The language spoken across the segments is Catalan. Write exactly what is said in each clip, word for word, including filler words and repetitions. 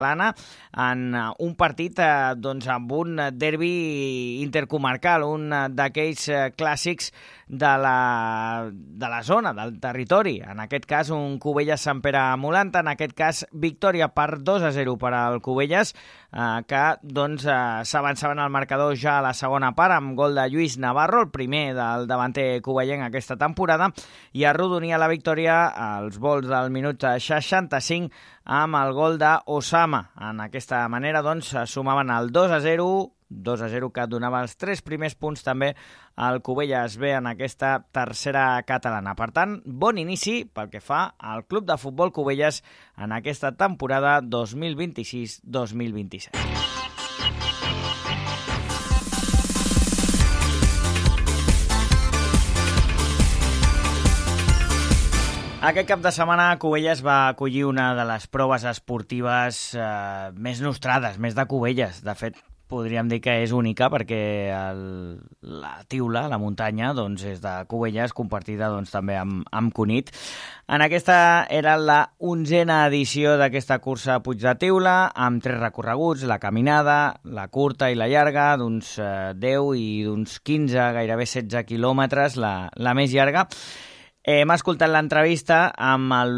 en un partit eh, doncs, amb un derbi intercomarcal, un d'aquells eh, clàssics de la, de la zona, del territori. En aquest cas, un Cubelles-Sant Pere Molanta, en aquest cas, victòria per dos a zero per al Cubelles, eh, que doncs, eh, s'avançaven al marcador ja a la segona part, amb gol de Lluís Navarro, el primer del davanter cubellenc aquesta temporada, i arrodonia la victòria als vols del minut seixanta-cinc amb el gol d'Osama. En aquesta manera, doncs, sumaven el dos a zero, dos a zero que donava els tres primers punts també al Cubelles B en aquesta tercera catalana. Per tant, bon inici pel que fa al Club de Futbol Cubelles en aquesta temporada dos mil vint-i-sis dos mil vint-i-set. Aquest cap de setmana Cubelles va acollir una de les proves esportives eh, més nostrades, més de Cubelles. De fet, podríem dir que és única perquè el, la Tiula, la muntanya, doncs és de Cubelles, compartida doncs, també amb, amb Cunit. En aquesta era la onzena edició d'aquesta cursa Puig de Tiula, amb tres recorreguts, la caminada, la curta i la llarga, d'uns eh, deu i d'uns quinze, gairebé setze quilòmetres, la, la més llarga. Hem escoltat l'entrevista amb, el,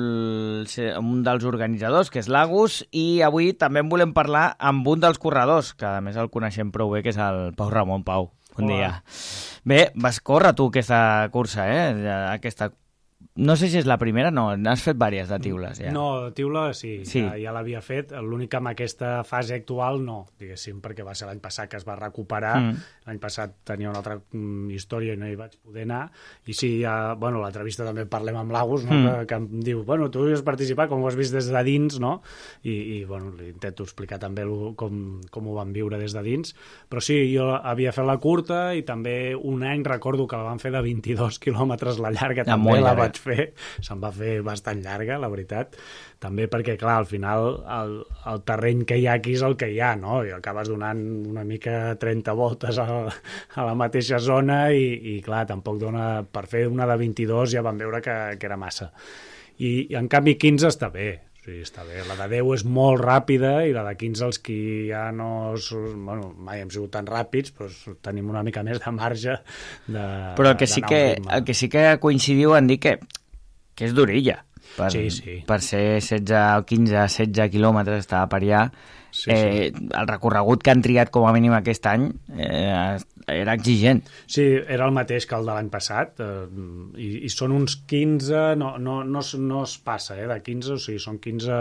amb un dels organitzadors, que és l'Agus, i avui també en volem parlar amb un dels corredors, que a més el coneixem prou bé, que és el Pau Ramon. Pau, bon Hola. Dia. Bé, vas córrer tu aquesta cursa, eh? Aquesta... No sé si és la primera, no, n'has fet diverses de Tiules. Ja. No, Tiula sí, sí. ja, ja l'havia fet, l'únic que amb aquesta fase actual no, diguéssim, perquè va ser l'any passat que es va recuperar, mm. l'any passat tenia una altra mm, història i no hi vaig poder anar, i sí, ja, bueno, l'entrevista també parlem amb l'Agus, no? mm. que, que em diu, bueno, tu has participat, com ho has vist des de dins, no? I, i bueno, li intento explicar també lo, com, com ho vam viure des de dins, però sí, jo havia fet la curta i també un any recordo que la van fer de vint-i-dos quilòmetres la llarga, ja, també la vaig fer, se'm va fer bastant llarga, la veritat, també perquè, clar, al final el, el terreny que hi ha aquí és el que hi ha, no? I acabes donant una mica trenta voltes a, a la mateixa zona i, i, clar, tampoc dona... Per fer una de vint-i-dos ja vam veure que, que era massa. I, i en canvi, quinze està bé, sí, està bé. La de deu és molt ràpida i la de quinze els que ja no... Bueno, mai hem sigut tan ràpids, però tenim una mica més de marge de Però el que, sí que, el que sí que coincidiu en dir que, que és d'orilla. Per, sí, sí. per ser setze o quinze, setze quilòmetres estava per allà. Sí, eh, sí. El recorregut que han triat com a mínim aquest any eh, era exigent. Sí, era el mateix que el de l'any passat, eh, i, i són uns quinze, no, no, no, no es passa eh, de quinze, o sigui, són quinze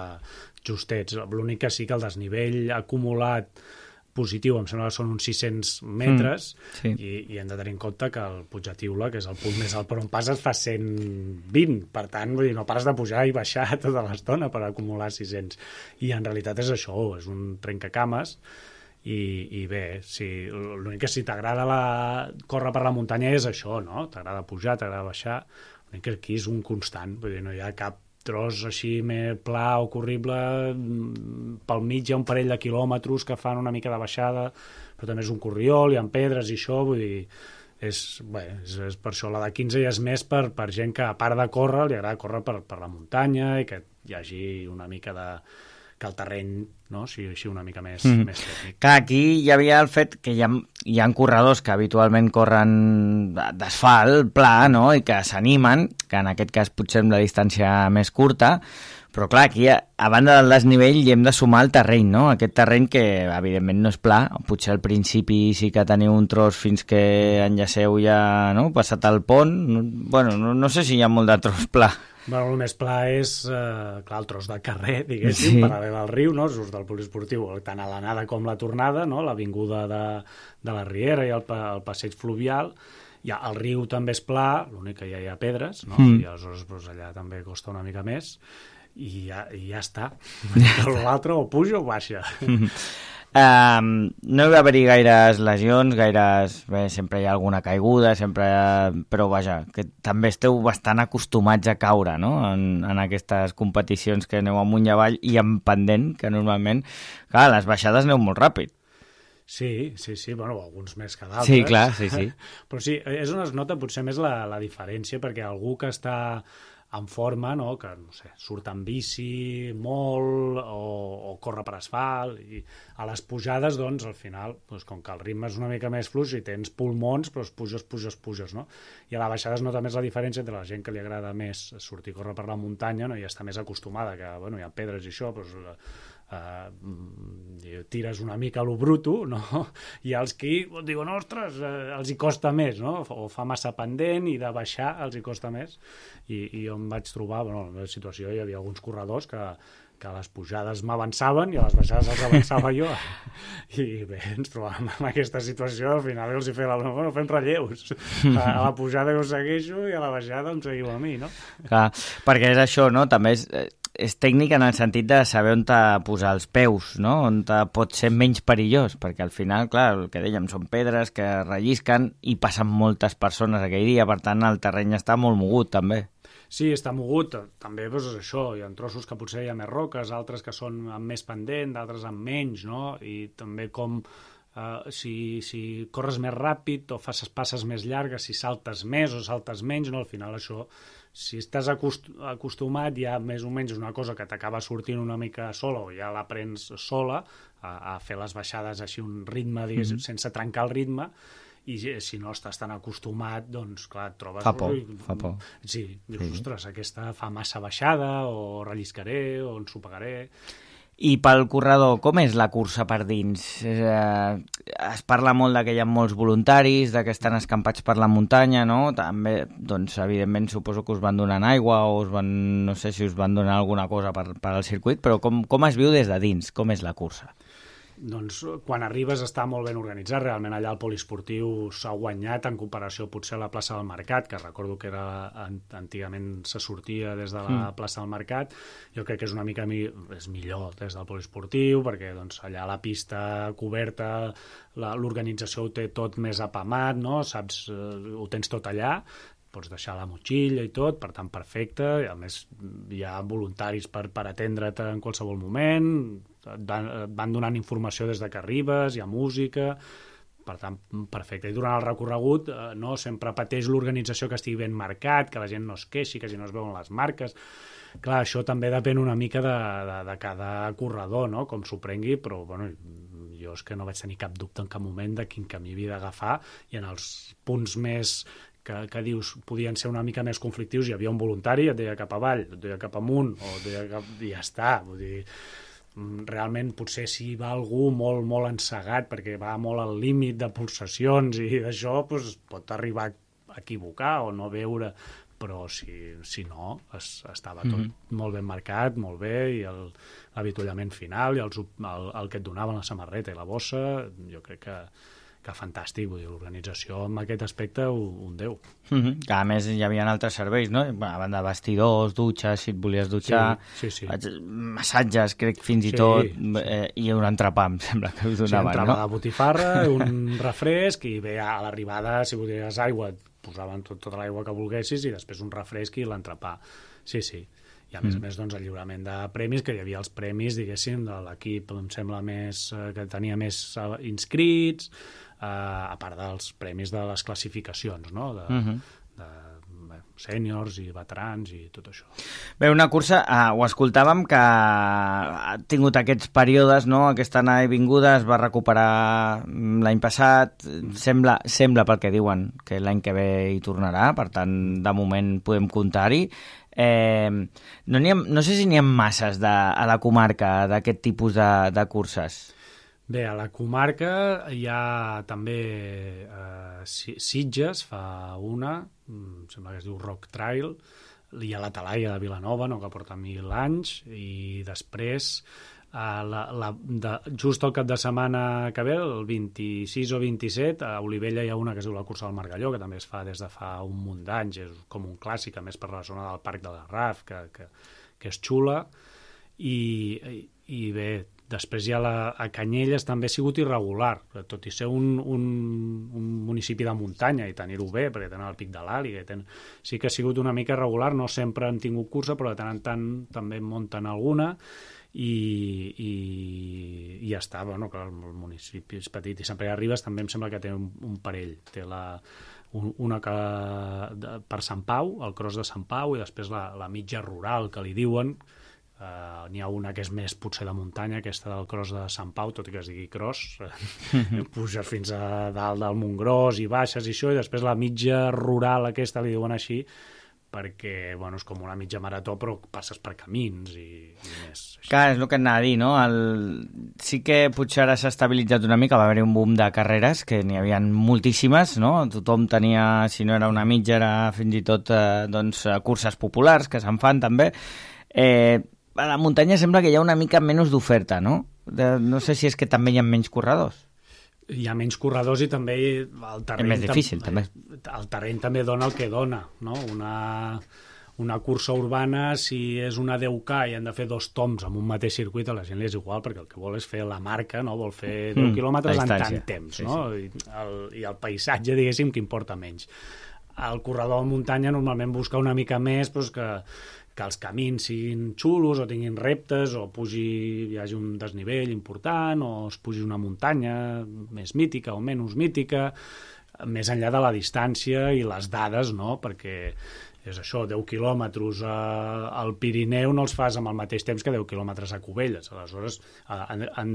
justets. L'únic que sí que el desnivell acumulat positiu, em sembla que són uns sis-cents metres, mm, sí. i, i hem de tenir en compte que el Puig de Tiula, que és el punt més alt per on passes, fa cent vint, per tant, vull dir, no pares de pujar i baixar tota l'estona per acumular sis-cents, i en realitat és això, és un trencacames, i, i bé, sí, l'únic que si t'agrada la... córrer per la muntanya és això, no? T'agrada pujar, t'agrada baixar, l'únic que aquí és un constant, vull dir, no hi ha cap tros així més pla o corrible, pel mig hi ha un parell de quilòmetres que fan una mica de baixada, però també és un corriol, hi ha pedres i això, vull dir, és, bé, és, és per això la de quinze ja és més per, per gent que a part de córrer li agrada córrer per, per la muntanya i que hi hagi una mica de... que el terreny, no?, sigui així una mica més, mm. més tècnic. Clar, aquí hi havia el fet que hi ha, hi ha corredors que habitualment corren d'asfalt, pla, no?, i que s'animen, que en aquest cas potser amb la distància més curta, però clar, aquí a, a banda del desnivell hi hem de sumar el terreny, no?, aquest terreny que evidentment no és pla, potser al principi sí que teniu un tros fins que enllaceu ja, no?, passat el pont, bueno, no, no sé si hi ha molt de tros pla. Bueno, el més pla és, eh, clar, el tros de carrer, diguéssim, sí. paral·lel al riu, no? Just del poliesportiu, tant a l'anada com la tornada, no? L'avinguda de, de la Riera i el, el passeig fluvial. Ja, el riu també és pla, l'únic que ja hi ha pedres, no? Mm. I aleshores doncs, allà també costa una mica més, i ja, i ja està. L'altre o puja o baixa. Mm. Um, no hi va haver-hi gaires lesions, gaires... Bé, sempre hi ha alguna caiguda, sempre... però vaja, que també esteu bastant acostumats a caure, no?, en, en aquestes competicions que aneu amunt i avall i en pendent, que normalment... Clar, les baixades aneu molt ràpid. Sí, sí, sí, bueno, alguns més que d'altres. Sí, clar, sí, sí. Però sí, és on es nota potser més la, la diferència, perquè algú que està en forma, no? Que no sé, surt en bici molt o, o corre per asfalt, i a les pujades, doncs, al final, doncs, com que el ritme és una mica més fluix i tens pulmons, doncs puges, puges, puges, no? I a la baixada es nota més la diferència entre la gent que li agrada més sortir a córrer per la muntanya, no? I està més acostumada, que, bueno, hi ha pedres i això, doncs, Uh, tires una mica a lo bruto, no? I els que diuen, ostres, uh, els hi costa més, no? O fa massa pendent i de baixar els hi costa més. I, i jo em vaig trobar, bueno, en la situació hi havia alguns corredors que, que a les pujades m'avançaven i a les baixades els avançava jo. I bé, ens trobàvem en aquesta situació, al final els hi feia la broma, bueno, fem relleus. A la pujada jo us segueixo i a la baixada em seguiu a mi, no? Clar, perquè és això, no? També és... és tècnic en el sentit de saber on posar els peus, no? On pot ser menys perillós, perquè al final, clar, el que dèiem, són pedres que rellisquen i passen moltes persones aquell dia, per tant el terreny està molt mogut també. Sí, està mogut, també doncs, és això, hi ha trossos que potser hi ha més roques, altres que són amb més pendent, d'altres amb menys, no? I també com uh, si, si corres més ràpid o fas passes més llargues, si saltes més o saltes menys, no? Al final això, si estàs acost acostumat, ja més o menys una cosa que t'acaba sortint una mica sola o ja l'aprens sola, a, a fer les baixades així un ritme, digués, mm-hmm. sense trencar el ritme, i si no estàs tan acostumat, doncs clar, et trobes... Fa por, fa por. Sí, dius, sí. Ostres, aquesta fa massa baixada, o relliscaré, o ensopegaré... I pel corredor, com és la cursa per dins? Eh, es parla molt de que hi ha molts voluntaris, de que estan escampats per la muntanya, no? També, doncs, evidentment, suposo que us van donant aigua o us van, no sé si us van donar alguna cosa per, per al circuit, però com, com es viu des de dins? Com és la cursa? Doncs quan arribes està molt ben organitzat, realment allà el poliesportiu s'ha guanyat en comparació potser a la plaça del Mercat, que recordo que era antigament se sortia des de la mm. plaça del Mercat. Jo crec que és una mica mi és millor des del poliesportiu, perquè doncs, allà la pista coberta, l'organització ho té tot més apamat, no? Saps, eh, ho tens tot allà, pots deixar la motxilla i tot, per tant perfecte, i a més hi ha voluntaris per, per atendre't en qualsevol moment, et van, et van donant informació des de que arribes, hi ha música, per tant perfecte. I durant el recorregut eh, no, sempre pateix l'organització que estigui ben marcat, que la gent no es queixi, que si no es veuen les marques. Clar, això també depèn una mica de, de, de cada corredor, no? Com s'ho prengui, però bueno, jo és que no vaig tenir cap dubte en cap moment de quin camí havia d'agafar, i en els punts més que, que dius podien ser una mica més conflictius, hi havia un voluntari, et deia cap avall, et deia cap amunt, o et deia cap... i ja està, vull dir, realment potser si va algú molt, molt encegat perquè va molt al límit de pulsacions i d'això, doncs, pot arribar a equivocar o no veure, però si, si no, es, estava tot mm-hmm. molt ben marcat, molt bé, i l'avituallament final i els, el, el que et donaven la samarreta i la bossa, jo crec que que fantàstic, vull dir, l'organització en aquest aspecte un deu. Mm-hmm. Que a més hi havia altres serveis, no? A banda de vestidors, dutxes, si et volies dutxar, sí, sí, sí. massatges, crec, fins i sí, tot, sí. Eh, i un entrepà, em sembla que us donaven, sí, no? Sí, de botifarra, un refresc, i bé, a l'arribada, si volies aigua, et posaven tot, tota l'aigua que volguessis, i després un refresc i l'entrepà. Sí, sí. I a més a més, doncs, el lliurament de premis, que hi havia els premis, diguéssim, de l'equip, em sembla, més, que tenia més inscrits, eh, a part dels premis de les classificacions, no?, de, uh-huh. de bé, sèniors i veterans i tot això. Bé, una cursa, eh, ho escoltàvem, que ha tingut aquests períodes, no?, aquesta anada i vinguda, es va recuperar l'any passat, mm. sembla, sembla pel que diuen que l'any que ve hi tornarà, per tant, de moment podem comptar-hi. Eh, no, ha, no sé si n'hi ha masses de, a la comarca d'aquest tipus de, de curses. Bé, a la comarca hi ha també eh, Sitges, fa una, em sembla que es diu Rock Trail, hi ha la Talaia de Vilanova, no, que porta mil anys, i després eh, la, la, de, just el cap de setmana que ve, el vint-i-sis o vint-i-set, a Olivella hi ha una que es diu la Cursa del Margalló, que també es fa des de fa un munt d'anys, és com un clàssic, a més per la zona del Parc de la Raf, que, que, que és xula, i, i, i bé, després ja la, a Canyelles també ha sigut irregular, tot i ser un, un, un municipi de muntanya i tenir-ho bé, perquè tenen el Pic de l'Ali, ten... sí que ha sigut una mica irregular, no sempre han tingut cursa, però de tant en tant també munten alguna, i, i, i ja està, bueno, que el municipi és petit, i sempre hi arribes, també em sembla que té un, un parell, té la, una que, de, per Sant Pau, el cross de Sant Pau, i després la, la mitja rural, que li diuen. Uh, n'hi ha una que és més potser de muntanya, aquesta del cross de Sant Pau, tot i que es digui cross, puges fins a dalt del Montgròs i baixes i això, i després la mitja rural aquesta li diuen així, perquè bueno, és com una mitja marató, però passes per camins i, i més. Clar, és el que anava a dir, no? El... Sí que potser ara s'ha estabilitzat una mica, va haver-hi un boom de carreres, que n'hi havia moltíssimes, no? Tothom tenia, si no era una mitja, era fins i tot eh, doncs, curses populars, que se'n fan també. Eh, a la muntanya sembla que hi ha una mica menys d'oferta, no? De, no sé si és que també hi ha menys corredors. Hi ha menys corredors i també el terreny... És més difícil, tam també. El terreny també dona el que dona, no? Una, una cursa urbana, si és una deu K i han de fer dos toms en un mateix circuit, a la gent li és igual, perquè el que vol és fer la marca, no? Vol fer deu mm, quilòmetres en tant temps, sí, no? Sí. I, el, I el paisatge, diguéssim, que importa menys. El corredor de muntanya normalment busca una mica més doncs, que, que els camins siguin xulos o tinguin reptes o pugi, hi hagi un desnivell important o es pugi una muntanya més mítica o menys mítica, més enllà de la distància i les dades, no? Perquè és això, deu quilòmetres al Pirineu no els fas amb el mateix temps que deu quilòmetres a Cubelles. Aleshores, en, en,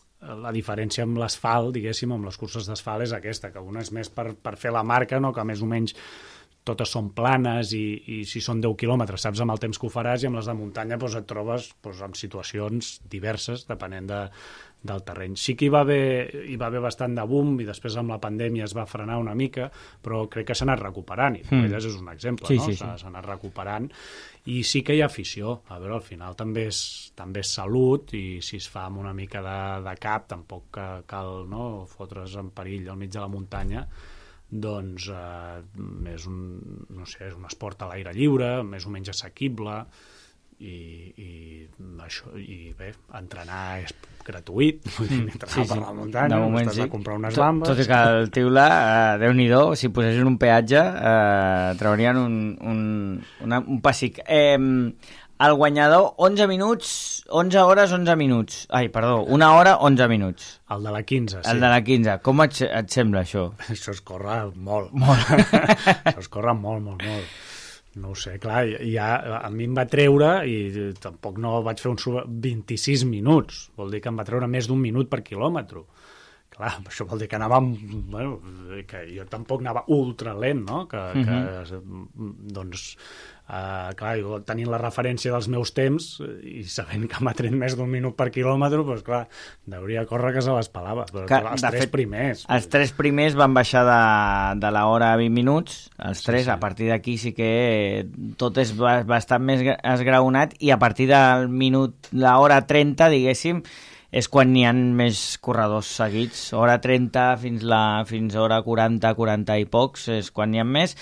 la diferència amb l'asfalt, diguéssim, amb les curses d'asfalt és aquesta, que una és més per, per fer la marca, no? Que més o menys totes són planes i, i si són deu quilòmetres saps amb el temps que ho faràs, i amb les de muntanya doncs, et trobes doncs, en situacions diverses depenent de, del terreny. Sí que hi va, haver, hi va haver bastant de boom i després amb la pandèmia es va frenar una mica, però crec que s'ha anat recuperant i Cubelles mm. és un exemple, sí, no? Sí, sí. S'ha anat recuperant i sí que hi ha afició. A veure, al final també és, també és salut i si es fa amb una mica de, de cap tampoc cal no, fotre's en perill al mig de la muntanya. Doncs eh, és un, no sé, és un esport a l'aire lliure, més o menys assequible i, i, això, i bé, entrenar és gratuït, mm, entrenar sí, per sí. la muntanya, de moment, estàs sí. a comprar unes bambes. Tot, tot i que el Tiula, eh, Déu-n'hi-do, si posessin un peatge, eh, traurien un, un, una, un pessic. Eh, el guanyador, onze minuts, onze hores, onze minuts. Ai, perdó, una hora, onze minuts. El de la quinze, sí. El de la quinze. Com et, et sembla, això? Això es corre molt. Molt. Això es corre molt, molt, molt. No ho sé, clar, ja a mi em va treure, i tampoc no vaig fer uns vint-i-sis minuts. Vol dir que em va treure més d'un minut per quilòmetre. Clar, això vol dir que anava, bueno, que jo tampoc anava ultra lent, no? Que, uh-huh. que doncs, uh, clar, jo tenint la referència dels meus temps i sabent que m'ha tret més d'un minut per quilòmetre, doncs clar, hauria de córrer que se les pelava. Però que, els tres fet, primers. Els tres primers van baixar de, de l'hora a vint minuts, els tres, sí, sí. A partir d'aquí sí que tot és bastant més esgraonat i a partir del minut, l'hora trenta, diguéssim, és quan n'hi ha més corredors seguits. Hora trenta fins la fins hora quaranta, quaranta i pocs, és quan n'hi ha més.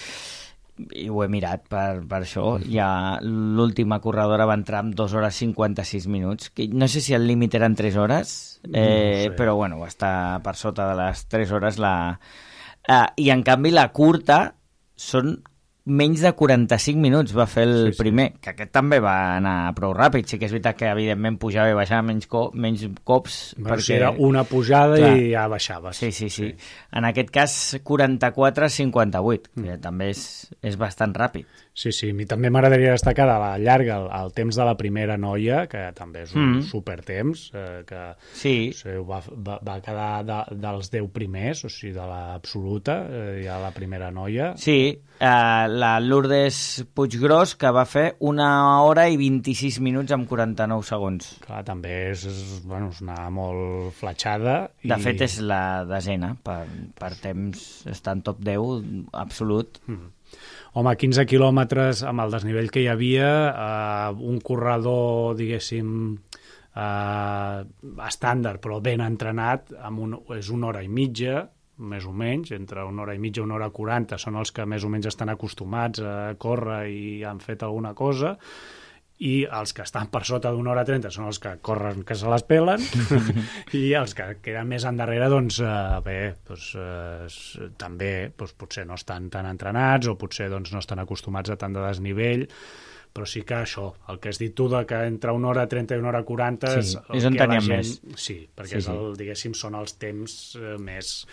I ho he mirat per, per això. Ja l'última corredora va entrar amb dos hores cinquanta-sis minuts. Que no sé si el límit eren tres hores, eh, no sé. Però bueno, va estar per sota de les tres hores. La... Eh, I en canvi la curta són menys de quaranta-cinc minuts va fer el sí, sí. primer, que aquest també va anar prou ràpid. Sí que és veritat que evidentment pujava i baixava menys, co menys cops. Bueno, perquè si era una pujada clar. I ja baixava. Sí, sí, sí, sí. En aquest cas quaranta-quatre cinquanta-vuit, mm. que també és, és bastant ràpid. Sí, sí, a mi també m'agradaria destacar de la llarga el, el temps de la primera noia, que també és un mm. supertemps, eh, que sí. o sigui, va, va, va quedar de, dels deu primers, o sigui, de l'absoluta, eh, ja la primera noia. Sí, eh, la Lourdes Puiggròs, que va fer una hora i vint-i-sis minuts amb quaranta-nou segons. Clar, també és, és, bueno, és una molt fletxada. De i... fet, és la desena, per, per temps està en top deu, absolut. Mm. Home, quinze quilòmetres amb el desnivell que hi havia, eh, un corredor, diguéssim, eh, estàndard, però ben entrenat, amb un, és una hora i mitja, més o menys, entre una hora i mitja i una hora quaranta, són els que més o menys estan acostumats a córrer i han fet alguna cosa, i els que estan per sota d'una hora trenta són els que corren que se les pelen i els que queden més endarrere doncs eh, bé, doncs, eh, també doncs, potser no estan tan entrenats o potser doncs, no estan acostumats a tant de desnivell, però sí que això, el que has dit tu de que entre una hora trenta i una hora quaranta sí, és, és on teníem gent, més. Sí, perquè sí, és el, sí. diguéssim són els temps eh, més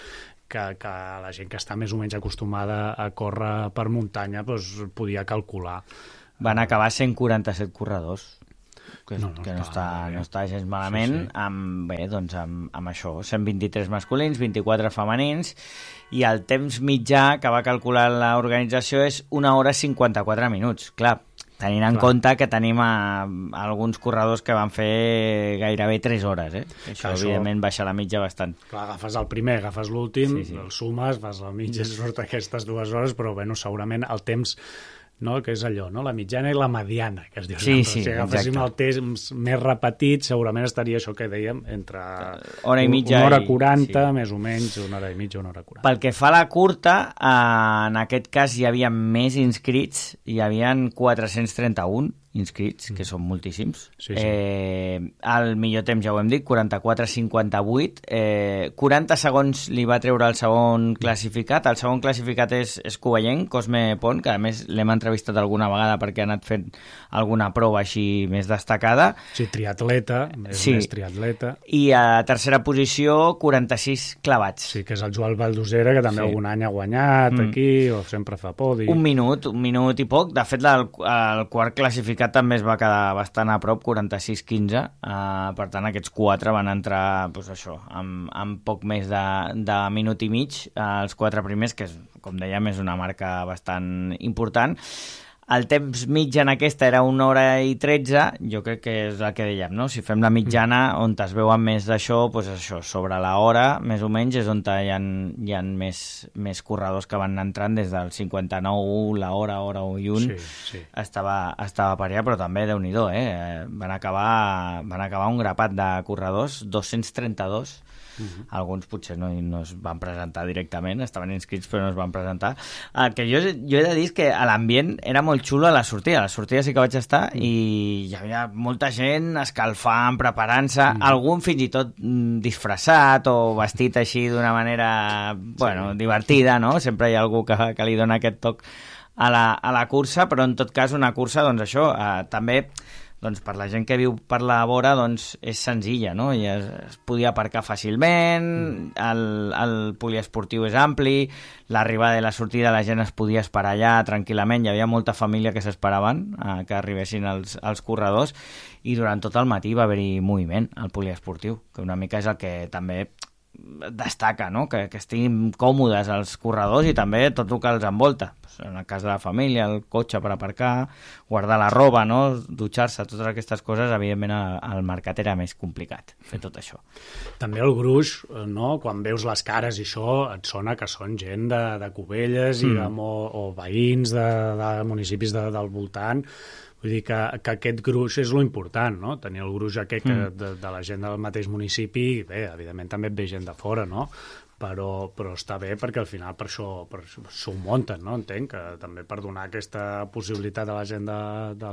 que, que la gent que està més o menys acostumada a córrer per muntanya doncs, podia calcular. Van acabar cent quaranta-set corredors, que, no, no, que no, està, està, no està gens malament, sí, sí. Amb, bé, doncs amb, amb això, cent vint-i-tres masculins, vint-i-quatre femenins, i el temps mitjà que va calcular l'organització és una hora cinquanta-quatre minuts. Clar, tenint en Clar. compte que tenim a, a alguns corredors que van fer gairebé tres hores, eh? Això, això, evidentment, baixa la mitja bastant. Clar, agafes el primer, agafes l'últim, sí, sí. el sumes, fas la mitja, surt aquestes dues hores, però bueno, segurament el temps... No? Que és allò, no? La mitjana i la mediana, que es diu. Sí, sí, si agaféssim el temps més repetit, segurament estaria això que dèiem, entre hora i mitja una hora i... quaranta, sí. més o menys, una hora i mitja, una hora quaranta. Pel que fa a la curta, eh, en aquest cas hi havia més inscrits, hi havia quatre-cents trenta-un inscrits, que són moltíssims. Sí, sí. Eh, el millor temps, ja ho hem dit, quaranta-quatre cinquanta-vuit. Eh, quaranta segons li va treure el segon classificat. El segon classificat és, és covellenc, Cosme Pont, que a més l'hem entrevistat alguna vegada perquè ha anat fent alguna prova així més destacada. Sí, triatleta, és sí. més triatleta. I a tercera posició, quaranta-sis clavats. Sí, que és el Joan Valdosera, que també sí. algun any ha guanyat mm. aquí, o sempre fa podi. Un minut, un minut i poc. De fet, el, el quart classificat també es va quedar bastant a prop, quaranta-sis quinze. Uh, per tant, aquests quatre van entrar pues, això, amb, amb poc més de, de minut i mig. Uh, els quatre primers, que és, com dèiem, és una marca bastant important. El temps mitjà en aquesta era una hora i tretze, jo crec que és el que dèiem, no? Si fem la mitjana, on es veuen més d'això, doncs això, sobre la hora, més o menys, és on hi ha, hi ha més, més corredors que van entrant des del cinquanta-nou, la hora, hora i un, sí, sí. Estava, estava per allà, però també Déu-n'hi-do, eh? Van acabar, van acabar un grapat de corredors, dos-cents trenta-dos. Uh-huh. Alguns potser no, no es van presentar directament, estaven inscrits però no es van presentar. El que jo, jo he de dir és que l'ambient era molt xulo a la sortida. A la sortida sí que vaig estar uh-huh. i hi havia molta gent escalfant, preparant-se, uh-huh. algun fins i tot disfressat o vestit així d'una manera bueno, sí. divertida, no? Sempre hi ha algú que, que li dona aquest toc a la, a la cursa, però en tot cas una cursa, doncs això, eh, també... doncs per la gent que viu per la vora doncs és senzilla, no? I es, es podia aparcar fàcilment, mm. el, el poliesportiu és ampli, l'arribada i la sortida la gent es podia esperar allà tranquil·lament, hi havia molta família que s'esperaven eh, que arribessin els, els corredors i durant tot el matí va haver-hi moviment al poliesportiu, que una mica és el que també destaca, no? que, que estiguin còmodes els corredors i també tot el que els envolta. En el cas de la família, el cotxe per aparcar, guardar la roba, no? Dutxar-se, totes aquestes coses, evidentment al mercat era més complicat fer tot això. També el gruix, no? Quan veus les cares i això, et sona que són gent de, de Cubelles mm. i de, o, o veïns de, de municipis de, del voltant. Vull dir que, que aquest gruix és lo important, no? Tenir el gruix aquest que, mm. de, de la gent del mateix municipi, bé, evidentment també et ve gent de fora, no? Però, però està bé perquè al final per això, per això s'ho munten, no? Entenc que també per donar aquesta possibilitat a la gent de, de,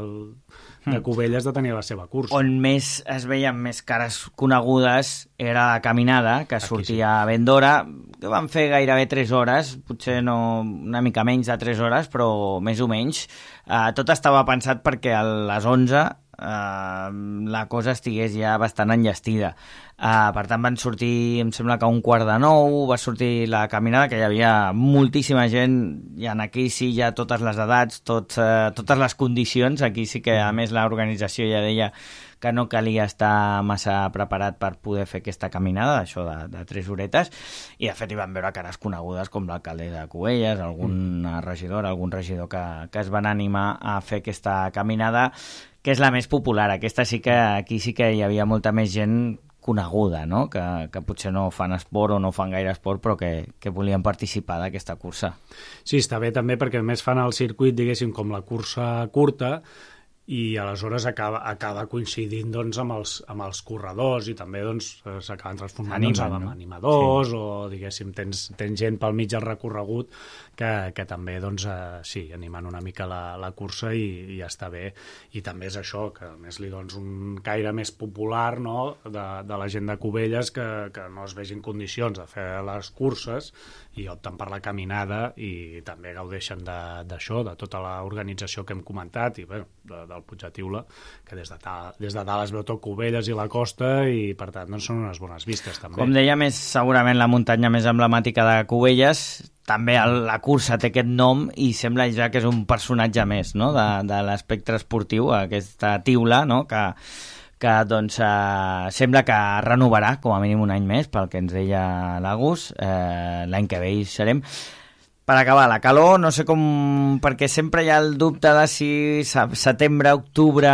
de Cubelles de tenir la seva cursa. On més es veien més cares conegudes era la caminada, que Aquí sortia sí. a ben d'hora, que van fer gairebé tres hores, potser no una mica menys de tres hores, però més o menys. Uh, tot estava pensat perquè a les onze Uh, la cosa estigués ja bastant enllestida. Uh, per tant van sortir, em sembla que a un quart de nou va sortir la caminada, que hi havia moltíssima gent, i en aquí sí hi ha totes les edats, tots, uh, totes les condicions. Aquí sí que a més l'organització ja deia que no calia estar massa preparat per poder fer aquesta caminada, això de, de tres horetes, i de fet hi van veure cares conegudes com l'alcaldessa de Cubelles, algun mm. regidor, algun regidor que, que es van animar a fer aquesta caminada, que és la més popular. Aquesta sí que aquí sí que hi havia molta més gent coneguda, no? Que, que potser no fan esport o no fan gaire esport, però que, que volien participar d'aquesta cursa. Sí, està bé també perquè a més fan el circuit, diguéssim, com la cursa curta, i aleshores acaba, acaba coincidint doncs, amb, els, amb els corredors i també doncs, s'acaben transformant Animen, doncs, amb no? animadors sí. o diguéssim tens, tens gent pel mig del recorregut que, que també doncs, eh, sí, animen una mica la, la cursa i, i ja està bé. I també és això, que a més li dones un caire més popular, no? de, de la gent de Cubelles que, que no es vegin condicions de fer les curses i opten per la caminada i també gaudeixen d'això, de, de tota l'organització que hem comentat i bé, de, de del Puig de Tiula, que des de, ta, des de dalt es veu tot Cubelles i la costa, i per tant doncs, són unes bones vistes també. Com dèiem, és segurament la muntanya més emblemàtica de Cubelles. També el, la cursa té aquest nom i sembla ja que és un personatge més, no?, de, de l'espectre esportiu, aquesta Tiula, no?, que que doncs, eh, sembla que renovarà com a mínim un any més, pel que ens deia l'Agus. Eh, l'any que ve hi serem. Per acabar, la calor, no sé com... perquè sempre hi ha el dubte de si setembre, octubre...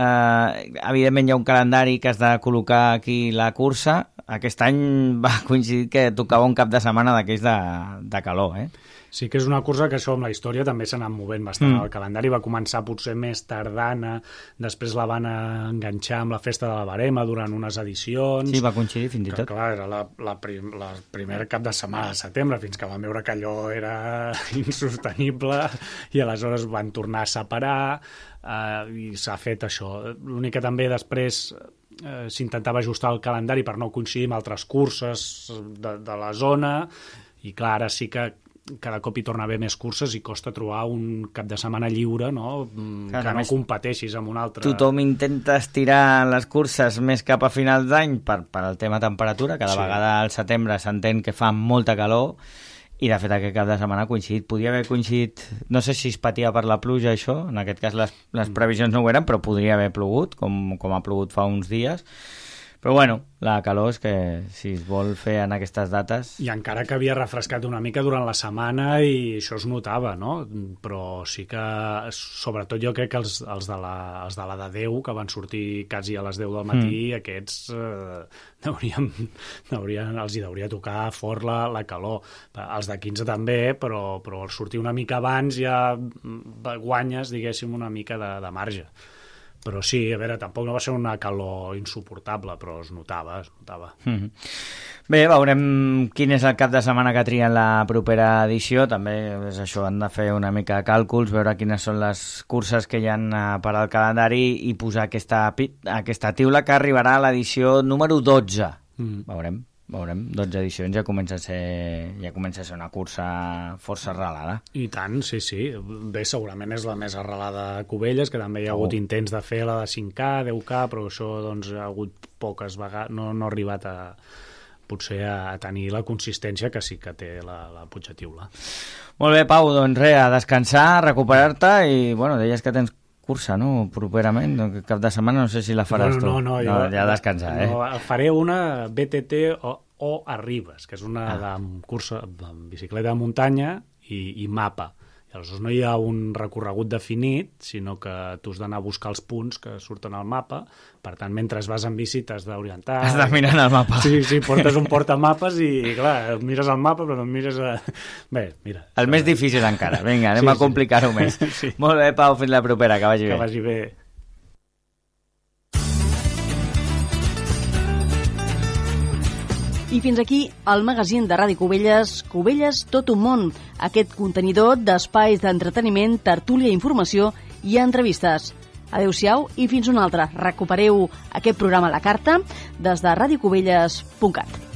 Eh, evidentment hi ha un calendari que has de col·locar aquí la cursa. Aquest any va coincidir que tocava un cap de setmana d'aquells de, de calor, eh? Sí que és una cursa que això amb la història també s'ha anat movent bastant. Mm. El calendari va començar potser més tardana, després la van enganxar amb la festa de la Verema durant unes edicions. Sí, va coincidir fins i tot. Que, clar, era la, la, prim, la primer cap de setmana de setembre, fins que van veure que allò era insostenible i aleshores van tornar a separar eh, i s'ha fet això. L'únic que també després eh, s'intentava ajustar el calendari per no coincidir amb altres curses de, de la zona i clar, ara sí que cada cop hi torna a haver més curses i costa trobar un cap de setmana lliure, no? Clar, que no competeixis amb un altre. Tothom intenta estirar les curses més cap a finals d'any per, per al tema temperatura. Cada sí. vegada al setembre s'entén que fa molta calor i de fet aquest cap de setmana ha coincidit. Podia haver coincidit, no sé si es patia per la pluja això, en aquest cas les, les previsions no ho eren, però podria haver plogut, com, com ha plogut fa uns dies. Però bueno, la calor és que si es vol fer en aquestes dates... I encara que havia refrescat una mica durant la setmana i això es notava, no? Però sí que, sobretot jo crec que els, els, de, la, els de la de deu, que van sortir quasi a les deu del matí, mm. aquests eh, haurien, haurien, els hi hauria tocar fort la, la calor. Els de quinze també, però, però sortir una mica abans ja guanyes, diguéssim, una mica de, de marge. Però sí, a veure, tampoc no va ser una calor insuportable, però es notava, es notava. Mm-hmm. Bé, veurem quin és el cap de setmana que trien la propera edició. També és això, han de fer una mica de càlculs, veure quines són les curses que hi ha per al calendari i posar aquesta, aquesta tiula que arribarà a l'edició número dotze. Mm. Veurem. Veurem, dotze edicions, ja comença a ser ja comença a ser una cursa força arrelada. I tant, sí, sí. Bé, segurament és la més arrelada a Cubelles, que també hi ha hagut oh. intents de fer la de cinc K, deu K, però això doncs, ha hagut poques vegades, no, no ha arribat a potser a, a tenir la consistència que sí que té la, la Puig de Tiula. Molt bé, Pau, doncs res, a descansar, a recuperar-te i, bueno, deies que tens cursa, no? Properament, cap de setmana no sé si la faràs no, no, no, tu. No, no, ja a descansar, eh? No, faré una B T T o, o Arribes, que és una ah. de cursa amb bicicleta de muntanya i, i mapa. I aleshores no hi ha un recorregut definit, sinó que tu has d'anar a buscar els punts que surten al mapa. Per tant, mentre vas en bici t'has d'orientar. Has de mirar el mapa. Sí, sí, portes un portamapes i, clar, mires el mapa, però no mires... A... Bé, mira. El més difícil encara. Vinga, anem sí, a complicar-ho sí. més. Sí. Molt bé, Pau, fins la propera. Que vagi bé. Que vagi bé. I fins aquí el magazín de Ràdio Cubelles, Cubelles tot un món, aquest contenidor d'espais d'entreteniment, tertúlia, informació i entrevistes. Adéu-siau i fins un altre. Recupereu aquest programa a la carta des de radiocubelles punt cat.